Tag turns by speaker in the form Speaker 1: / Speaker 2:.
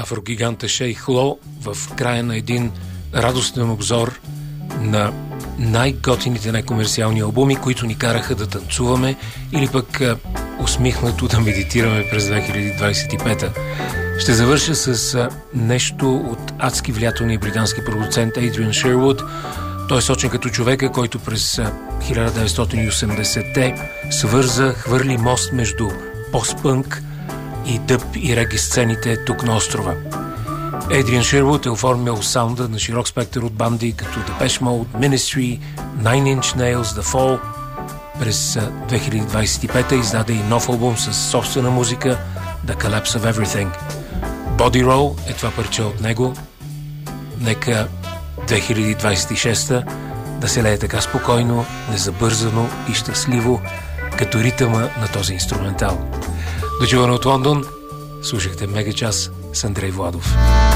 Speaker 1: афрогиганта Шейх Ло в края на един радостен обзор на най-готините некомерциални албуми, които ни караха да танцуваме или пък усмихнато да медитираме през 2025-та. Ще завърша с нещо от адски влиятелния британски продуцент Адриан Шервуд. Той е сочен като човека, който през 1980-те хвърли мост между пост-пънк и дъб и реги сцените тук на острова. Адриан Шервуд е оформил саунда на широк спектър от банди като Depeche Mode, Ministry, Nine Inch Nails, The Fall. През 2025-та издаде и нов албум с собствена музика The Collapse of Everything. Body Roll е това парче от него. Нека 2026-та да се лее така спокойно, незабързано и щастливо, като ритъма на този инструментал. До чуване от Лондон, слушахте Мегачас с Андрей Владов.